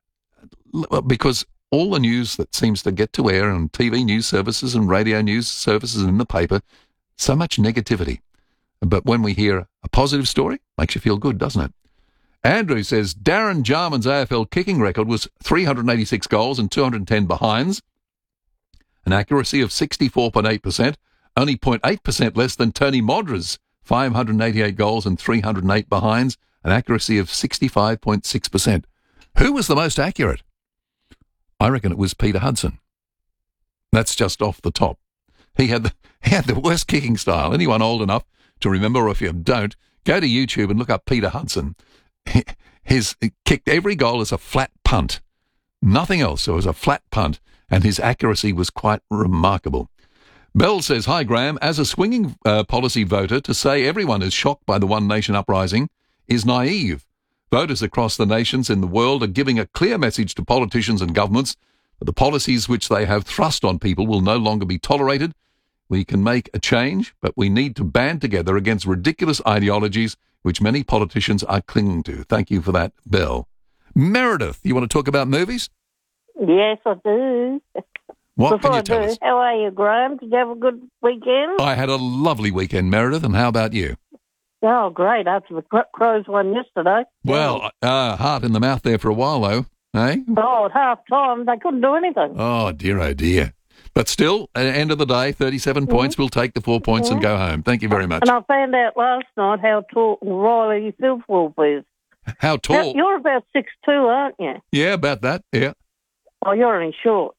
because all the news that seems to get to air on T V news services and radio news services and in the paper, so much negativity. But when we hear a positive story, makes you feel good, doesn't it? Andrew says Darren Jarman's A F L kicking record was three hundred eighty-six goals and two hundred ten behinds, an accuracy of sixty-four point eight percent, only zero point eight percent less than Tony Modra's five hundred eighty-eight goals and three hundred eight behinds, an accuracy of sixty-five point six percent. Who was the most accurate? I reckon it was Peter Hudson. That's just off the top. He had the, he had the worst kicking style. Anyone old enough to remember, or if you don't, go to YouTube and look up Peter Hudson. He, his, he kicked every goal as a flat punt. Nothing else. It was a flat punt, and his accuracy was quite remarkable. Bell says, hi, Graham. As a swinging uh, policy voter, to say everyone is shocked by the One Nation uprising is naive. Voters across the nations in the world are giving a clear message to politicians and governments that the policies which they have thrust on people will no longer be tolerated. We can make a change, but we need to band together against ridiculous ideologies which many politicians are clinging to. Thank you for that, Bell. Meredith, you want to talk about movies? Yes, I do. What Before can you I tell do, us? how are you, Graham? Did you have a good weekend? I had a lovely weekend, Meredith, and how about you? Oh, great, after the Cro- Crows won yesterday. Well, uh, heart in the mouth there for a while, though, eh? Oh, at half-time, they couldn't do anything. Oh, dear, oh, dear. But still, at the end of the day, thirty-seven mm-hmm. points, we'll take the four points mm-hmm. and go home. Thank you very much. And I found out last night how tall Riley Silverwolf is. How tall? Now, you're about six foot two, aren't you? Yeah, about that, yeah. Oh, you're only short.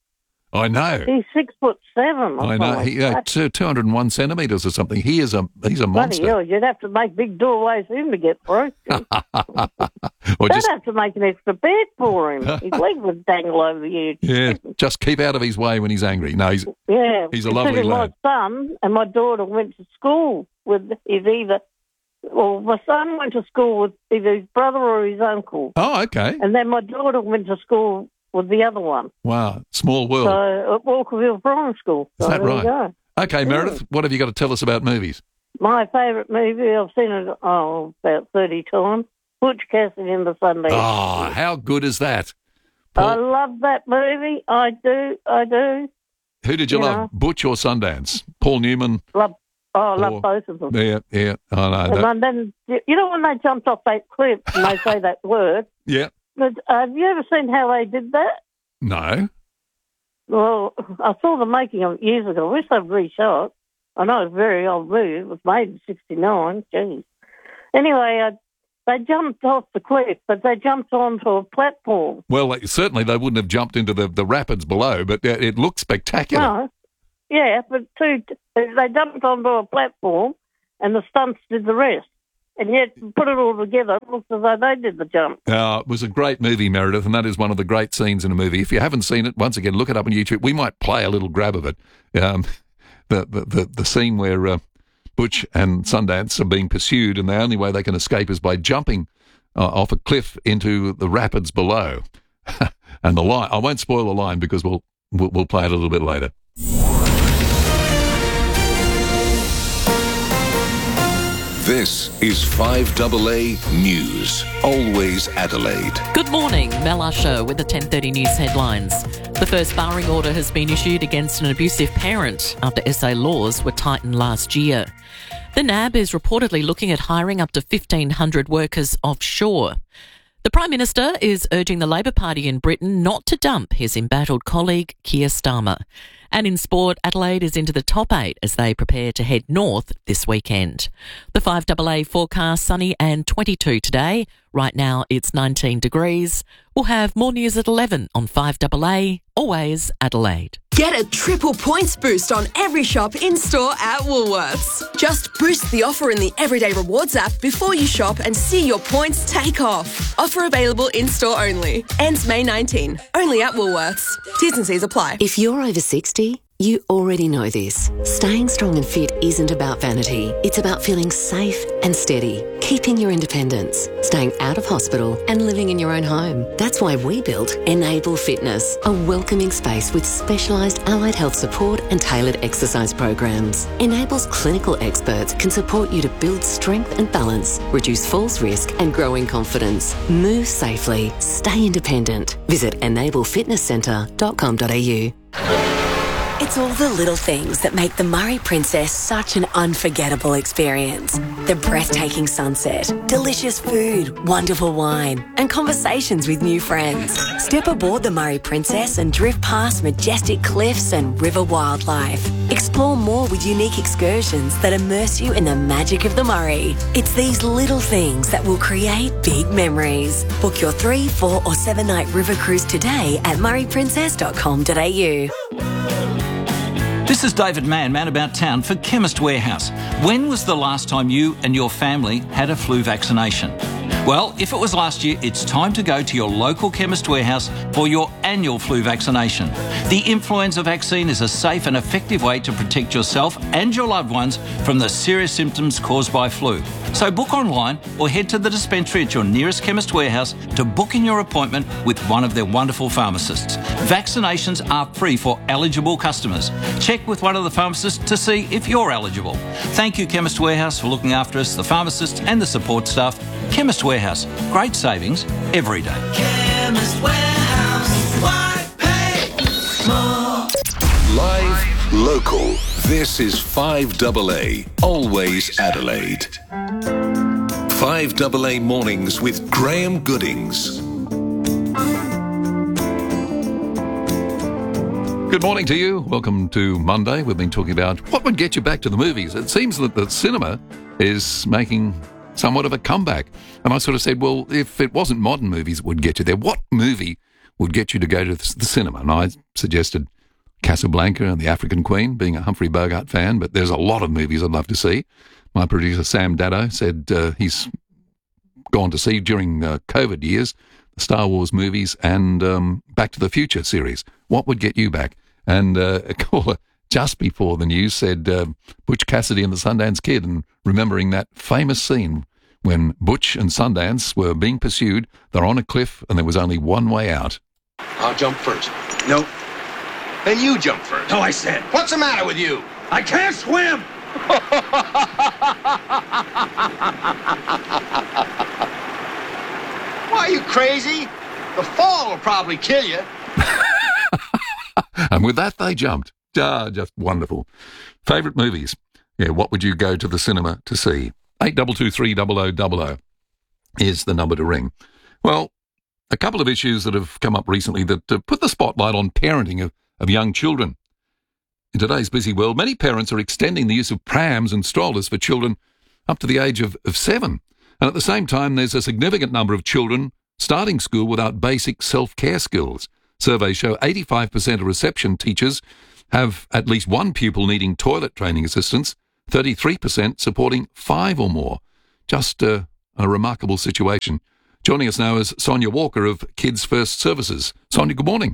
I know. He's six foot seven. I know. He, uh, two, 201 centimetres or something. He is a he's a monster. Bloody hell, you'd have to make big doorways for him to get through. Or They'd just, have to make an extra bed for him. His leg would dangle over the edge. yeah, just keep out of his way when he's angry. No, he's Yeah. he's a lovely lad. My son and my daughter went to school with his either, well, my son went to school with either his brother or his uncle. Oh, okay. And then my daughter went to school with the other one. Wow, small world. So at Walkerville Primary School. Is So that there you right? go. Okay, Meredith, what have you got to tell us about movies? My favourite movie, I've seen it oh, about thirty times, Butch Cassidy and the Sundance Oh, how good is that? I love that movie. I do. I do. Who did you, You love, know. Butch or Sundance? Paul Newman? Love. Oh, I love Or- both of them. Yeah, yeah, I know. And That, then, you know, when they jumped off that cliff and they say that word, yeah, but uh, have you ever seen how they did that? no. Well, I saw the making of it years ago. I wish they'd reshot. I know it's a very old movie. It was made in sixty-nine. Jeez. Anyway, uh, they jumped off the cliff, but they jumped onto a platform. Well, like, certainly they wouldn't have jumped into the, the rapids below, but uh, it looked spectacular. No. Yeah, but two, they jumped onto a platform and the stunts did the rest. And yet, put it all together, it looks as though they did the jump. Uh, it was a great movie, Meredith, and that is one of the great scenes in a movie. If you haven't seen it, once again, look it up on YouTube. We might play a little grab of it. Um, the, the, the, the scene where uh, Butch and Sundance are being pursued, and the only way they can escape is by jumping uh, off a cliff into the rapids below. And the line, I won't spoil the line because we'll, we'll, we'll play it a little bit later. This is five double A News. Always Adelaide. Good morning, Mel Usher with the ten thirty News headlines. The first barring order has been issued against an abusive parent after S A laws were tightened last year. The N A B is reportedly looking at hiring up to fifteen hundred workers offshore. The Prime Minister is urging the Labor Party in Britain not to dump his embattled colleague Keir Starmer. And in sport, Adelaide is into the top eight as they prepare to head north this weekend. The five double A forecast, sunny and twenty-two today. Right now it's nineteen degrees. We'll have more news at eleven on five double A, always Adelaide. Get a triple points boost on every shop in-store at Woolworths. Just boost the offer in the Everyday Rewards app before you shop and see your points take off. Offer available in-store only. Ends May nineteenth. Only at Woolworths. T's and C's apply. If you're over sixty, you already know this. Staying strong and fit isn't about vanity. It's about feeling safe and steady, keeping your independence, staying out of hospital and living in your own home. That's why we built Enable Fitness, a welcoming space with specialised allied health support and tailored exercise programs. Enable's clinical experts can support you to build strength and balance, reduce falls risk and grow in confidence. Move safely, stay independent. Visit enable fitness centre dot com dot a u. It's all the little things that make the Murray Princess such an unforgettable experience. The breathtaking sunset, delicious food, wonderful wine, and conversations with new friends. Step aboard the Murray Princess and drift past majestic cliffs and river wildlife. Explore more with unique excursions that immerse you in the magic of the Murray. It's these little things that will create big memories. Book your three, four, or seven night river cruise today at murray princess dot com dot a u. This is David Mann, Man About Town for Chemist Warehouse. When was the last time you and your family had a flu vaccination? Well, if it was last year, it's time to go to your local Chemist Warehouse for your annual flu vaccination. The influenza vaccine is a safe and effective way to protect yourself and your loved ones from the serious symptoms caused by flu. So book online or head to the dispensary at your nearest Chemist Warehouse to book in your appointment with one of their wonderful pharmacists. Vaccinations are free for eligible customers. Check with one of the pharmacists to see if you're eligible. Thank you, Chemist Warehouse, for looking after us, the pharmacists and the support staff. Chemist Warehouse, great savings every day. Chemist Warehouse, why pay more? Live, local. This is five double A, always Adelaide. five double A Mornings with Graham Goodings. Good morning to you. Welcome to Monday. We've been talking about what would get you back to the movies. It seems that the cinema is making somewhat of a comeback. And I sort of said, well, if it wasn't modern movies that would get you there, what movie would get you to go to the cinema? And I suggested Casablanca and The African Queen, being a Humphrey Bogart fan, but there's a lot of movies I'd love to see. My producer, Sam Dado, said uh, he's gone to see during uh, COVID years the Star Wars movies and um, Back to the Future series. What would get you back? And uh, a caller just before the news said uh, Butch Cassidy and the Sundance Kid, and remembering that famous scene when Butch and Sundance were being pursued. They're on a cliff and there was only one way out. I'll jump first. No. Then you jump first. No, I said. What's the matter with you? I can't swim! Why, are you crazy? The fall will probably kill you. And with that, they jumped. Ah, just wonderful. Favourite movies? Yeah, what would you go to the cinema to see? eight two two three zero zero zero zero is the number to ring. Well, a couple of issues that have come up recently that uh, put the spotlight on parenting of, of young children. In today's busy world, many parents are extending the use of prams and strollers for children up to the age of, of seven. And at the same time, there's a significant number of children starting school without basic self-care skills. Surveys show eighty-five percent of reception teachers have at least one pupil needing toilet training assistance, thirty-three percent supporting five or more. Just uh, a remarkable situation. Joining us now is Sonia Walker of Kids First Services. Sonia, good morning.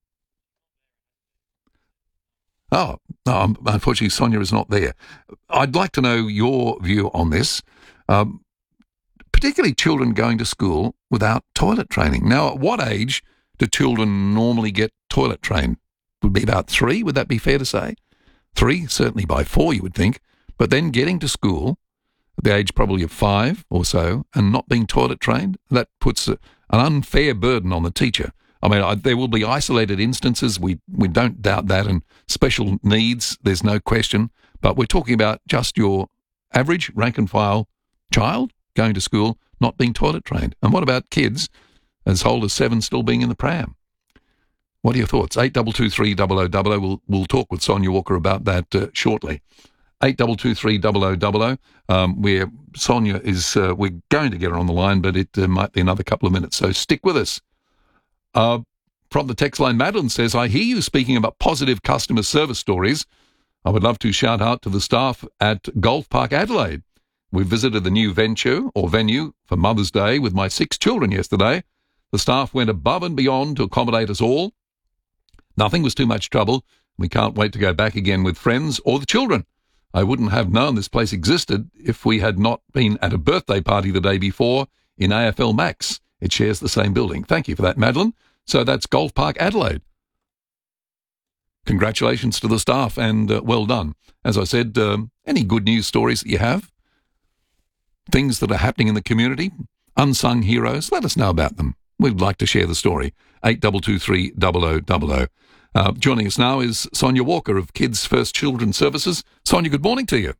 Oh, no, unfortunately, Sonia is not there. I'd like to know your view on this, um, particularly children going to school without toilet training. Now, at what age do children normally get toilet trained? Would be about three, would that be fair to say? Three, certainly by four, you would think. But then getting to school at the age probably of five or so and not being toilet trained, that puts a, an unfair burden on the teacher. I mean, I, there will be isolated instances, we, we don't doubt that, and special needs, there's no question. But we're talking about just your average rank and file child going to school, not being toilet trained. And what about kids as old as seven still being in the pram? What are your thoughts? eight two two three zero zero zero zero. We'll, we'll talk with Sonia Walker about that uh, shortly. eight two two three zero zero zero zero, um, where Sonia is, uh, we're going to get her on the line, but it uh, might be another couple of minutes, so stick with us. Uh, from the text line, Madeline says, I hear you speaking about positive customer service stories. I would love to shout out to the staff at Golf Park Adelaide. We visited the new venture or venue for Mother's Day with my six children yesterday. The staff went above and beyond to accommodate us all. Nothing was too much trouble. We can't wait to go back again with friends or the children. I wouldn't have known this place existed if we had not been at a birthday party the day before in A F L Max. It shares the same building. Thank you for that, Madeline. So that's Golf Park Adelaide. Congratulations to the staff and uh, well done. As I said, um, any good news stories that you have, things that are happening in the community, unsung heroes, let us know about them. We'd like to share the story. eight two two three zero zero zero zero. Uh, joining us now is Sonia Walker of Kids First Children's Services. Sonia, good morning to you.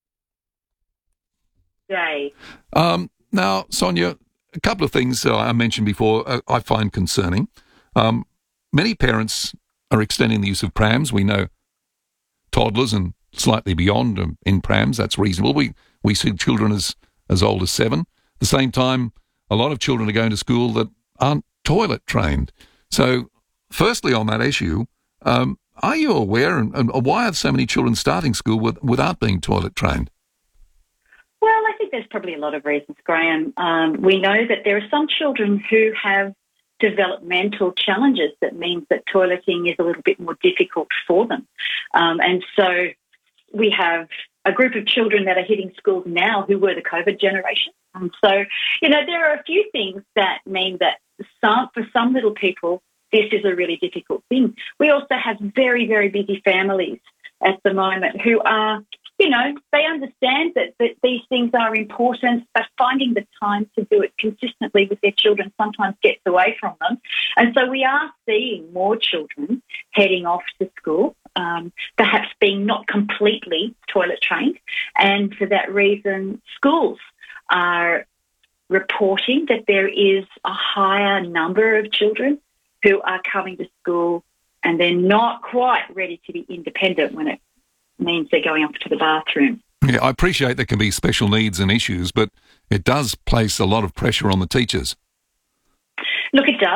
Day. Um, now, Sonia, a couple of things uh, I mentioned before uh, I find concerning. Um, many parents are extending the use of prams. We know toddlers and slightly beyond um, in prams, that's reasonable. We we see children as, as old as seven. At the same time, a lot of children are going to school that aren't toilet trained. So, firstly, on that issue, um, are you aware and, and why are so many children starting school with, without being toilet trained? Well, I think there's probably a lot of reasons, Graham. Um, we know that there are some children who have developmental challenges that means that toileting is a little bit more difficult for them. Um, and so we have a group of children that are hitting schools now who were the COVID generation. And so, you know, there are a few things that mean that some, for some little people, this is a really difficult thing. We also have very, very busy families at the moment who are, you know, they understand that, that these things are important, but finding the time to do it consistently with their children sometimes gets away from them. And so we are seeing more children heading off to school, um, perhaps being not completely toilet trained. And for that reason, schools are reporting that there is a higher number of children who are coming to school and they're not quite ready to be independent when it means they're going up to the bathroom. Yeah, I appreciate there can be special needs and issues, but it does place a lot of pressure on the teachers. Look, it does.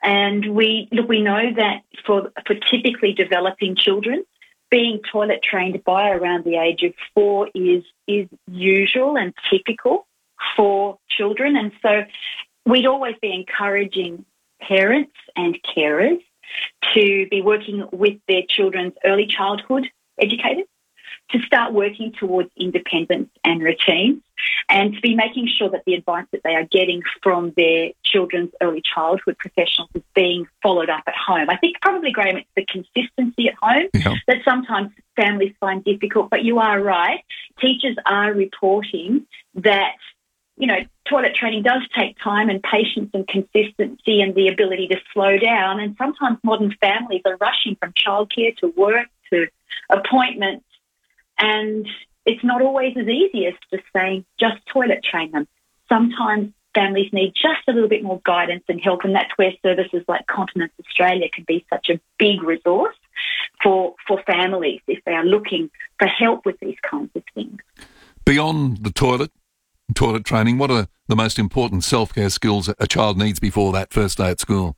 And we look, we know that for, for typically developing children, being toilet trained by around the age of four is is usual and typical for children. And so we'd always be encouraging parents and carers to be working with their children's early childhood educators to start working towards independence and routine, and to be making sure that the advice that they are getting from their children's early childhood professionals is being followed up at home. I think probably, Graham, it's the consistency at home yeah. that sometimes families find difficult, but you are right. Teachers are reporting that, you know, toilet training does take time and patience and consistency and the ability to slow down, and sometimes modern families are rushing from childcare to work to appointments, and it's not always as easy as just saying, just toilet train them. Sometimes families need just a little bit more guidance and help, and that's where services like Continence Australia can be such a big resource for, for families if they are looking for help with these kinds of things. Beyond the toilet, toilet training, what are the most important self-care skills a child needs before that first day at school?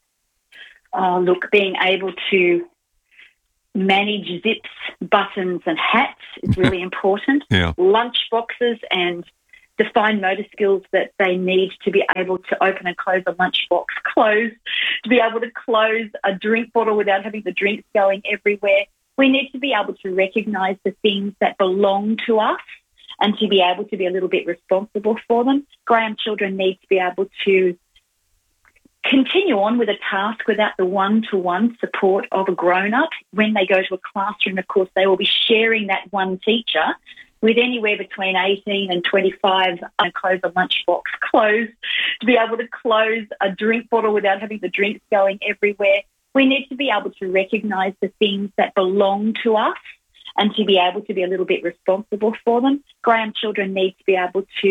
Oh, look, being able to manage zips, buttons and hats is really important. Yeah. Lunch boxes and define motor skills that they need to be able to open and close a lunchbox, close, to be able to close a drink bottle without having the drinks going everywhere. We need to be able to recognise the things that belong to us and to be able to be a little bit responsible for them. Graham, children need to be able to continue on with a task without the one-to-one support of a grown-up. When they go to a classroom, of course, they will be sharing that one teacher with anywhere between eighteen and twenty-five, and close a lunchbox, close, to be able to close a drink bottle without having the drinks going everywhere. We need to be able to recognise the things that belong to us and to be able to be a little bit responsible for them. Graham, children need to be able to